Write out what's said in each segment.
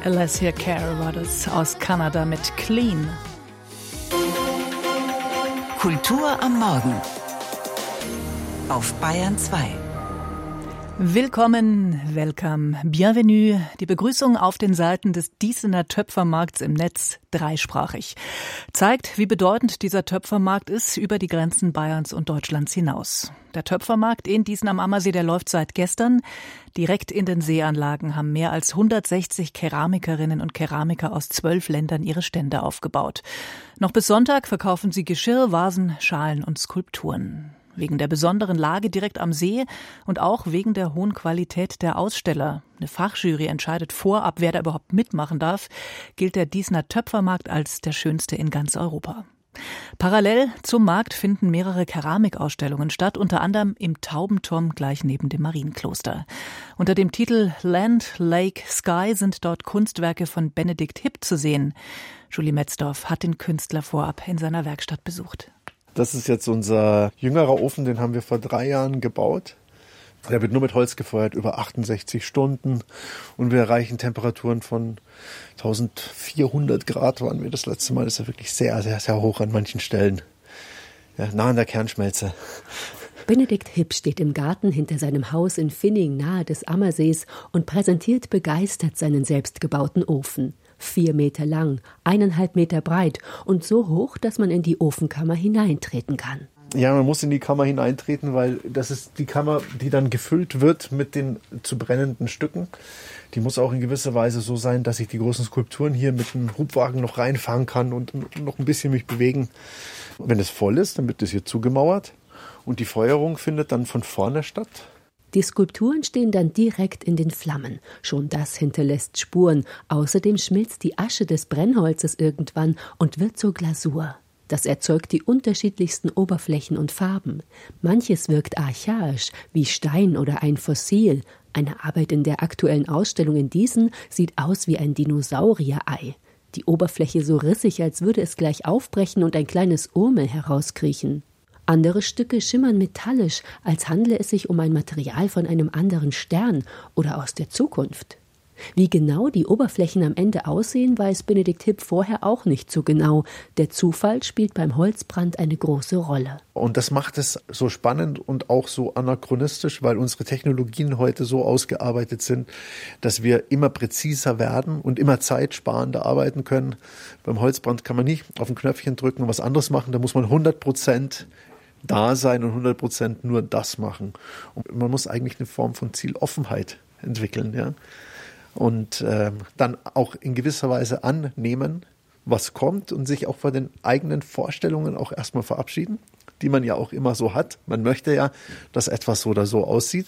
Alessia Cara war das aus Kanada mit Clean. Kultur am Morgen auf Bayern 2. Willkommen, welcome, bienvenue. Die Begrüßung auf den Seiten des Diesener Töpfermarkts im Netz, dreisprachig. Zeigt, wie bedeutend dieser Töpfermarkt ist über die Grenzen Bayerns und Deutschlands hinaus. Der Töpfermarkt in Diesen am Ammersee, der läuft seit gestern. Direkt in den Seeanlagen haben mehr als 160 Keramikerinnen und Keramiker aus 12 Ländern ihre Stände aufgebaut. Noch bis Sonntag verkaufen sie Geschirr, Vasen, Schalen und Skulpturen. Wegen der besonderen Lage direkt am See und auch wegen der hohen Qualität der Aussteller. Eine Fachjury entscheidet vorab, wer da überhaupt mitmachen darf, gilt der Diesener Töpfermarkt als der schönste in ganz Europa. Parallel zum Markt finden mehrere Keramikausstellungen statt, unter anderem im Taubenturm gleich neben dem Marienkloster. Unter dem Titel Land, Lake, Sky sind dort Kunstwerke von Benedikt Hipp zu sehen. Julie Metzdorf hat den Künstler vorab in seiner Werkstatt besucht. Das ist jetzt unser jüngerer Ofen, den haben wir vor 3 Jahren gebaut. Der wird nur mit Holz gefeuert, über 68 Stunden. Und wir erreichen Temperaturen von 1400 Grad, waren wir das letzte Mal. Das ist ja wirklich sehr, sehr, sehr hoch an manchen Stellen. Ja, nah an der Kernschmelze. Benedikt Hipp steht im Garten hinter seinem Haus in Finning nahe des Ammersees und präsentiert begeistert seinen selbstgebauten Ofen. 4 Meter lang, 1,5 Meter breit und so hoch, dass man in die Ofenkammer hineintreten kann. Ja, man muss in die Kammer hineintreten, weil das ist die Kammer, die dann gefüllt wird mit den zu brennenden Stücken. Die muss auch in gewisser Weise so sein, dass ich die großen Skulpturen hier mit einem Hubwagen noch reinfahren kann und noch ein bisschen mich bewegen. Wenn es voll ist, dann wird das hier zugemauert und die Feuerung findet dann von vorne statt. Die Skulpturen stehen dann direkt in den Flammen. Schon das hinterlässt Spuren. Außerdem schmilzt die Asche des Brennholzes irgendwann und wird zur Glasur. Das erzeugt die unterschiedlichsten Oberflächen und Farben. Manches wirkt archaisch, wie Stein oder ein Fossil. Eine Arbeit in der aktuellen Ausstellung in Diesen sieht aus wie ein Dinosaurierei. Die Oberfläche so rissig, als würde es gleich aufbrechen und ein kleines Urmel herauskriechen. Andere Stücke schimmern metallisch, als handle es sich um ein Material von einem anderen Stern oder aus der Zukunft. Wie genau die Oberflächen am Ende aussehen, weiß Benedikt Hipp vorher auch nicht so genau. Der Zufall spielt beim Holzbrand eine große Rolle. Und das macht es so spannend und auch so anachronistisch, weil unsere Technologien heute so ausgearbeitet sind, dass wir immer präziser werden und immer zeitsparender arbeiten können. Beim Holzbrand kann man nicht auf ein Knöpfchen drücken und was anderes machen, da muss man 100% da sein und 100% nur das machen. Und man muss eigentlich eine Form von Zieloffenheit entwickeln, ja. Und dann auch in gewisser Weise annehmen, was kommt und sich auch von den eigenen Vorstellungen auch erstmal verabschieden, die man ja auch immer so hat. Man möchte ja, dass etwas so oder so aussieht.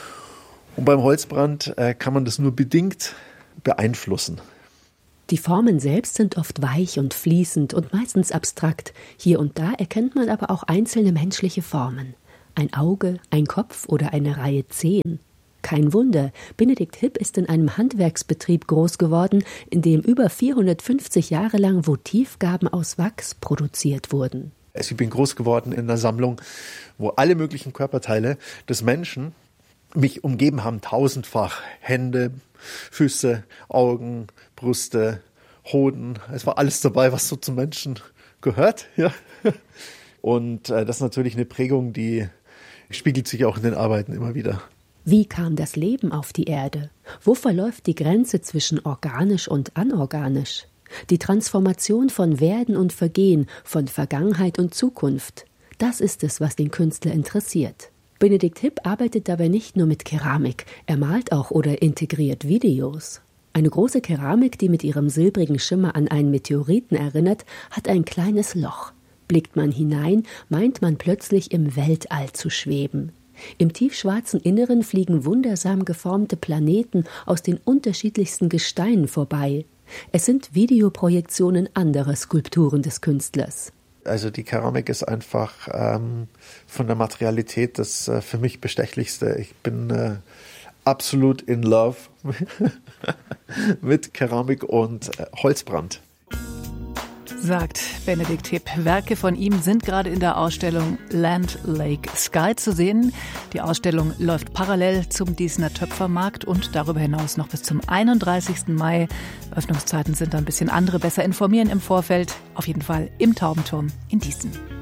Und beim Holzbrand kann man das nur bedingt beeinflussen. Die Formen selbst sind oft weich und fließend und meistens abstrakt. Hier und da erkennt man aber auch einzelne menschliche Formen. Ein Auge, ein Kopf oder eine Reihe Zehen. Kein Wunder, Benedikt Hipp ist in einem Handwerksbetrieb groß geworden, in dem über 450 Jahre lang Votivgaben aus Wachs produziert wurden. Ich bin groß geworden in einer Sammlung, wo alle möglichen Körperteile des Menschen mich umgeben haben, tausendfach. Hände, Füße, Augen, Brüste, Hoden. Es war alles dabei, was so zum Menschen gehört. Ja. Und das ist natürlich eine Prägung, die spiegelt sich auch in den Arbeiten immer wieder. Wie kam das Leben auf die Erde? Wo verläuft die Grenze zwischen organisch und anorganisch? Die Transformation von Werden und Vergehen, von Vergangenheit und Zukunft. Das ist es, was den Künstler interessiert. Benedikt Hipp arbeitet dabei nicht nur mit Keramik, er malt auch oder integriert Videos. Eine große Keramik, die mit ihrem silbrigen Schimmer an einen Meteoriten erinnert, hat ein kleines Loch. Blickt man hinein, meint man plötzlich im Weltall zu schweben. Im tiefschwarzen Inneren fliegen wundersam geformte Planeten aus den unterschiedlichsten Gesteinen vorbei. Es sind Videoprojektionen anderer Skulpturen des Künstlers. Also die Keramik ist einfach von der Materialität das für mich Bestechlichste. Ich bin absolut in love mit Keramik und Holzbrand. Sagt Benedikt Hipp. Werke von ihm sind gerade in der Ausstellung Land, Lake, Sky zu sehen. Die Ausstellung läuft parallel zum Diesener Töpfermarkt und darüber hinaus noch bis zum 31. Mai. Öffnungszeiten sind da ein bisschen andere. Besser informieren im Vorfeld. Auf jeden Fall im Taubenturm in Dießen.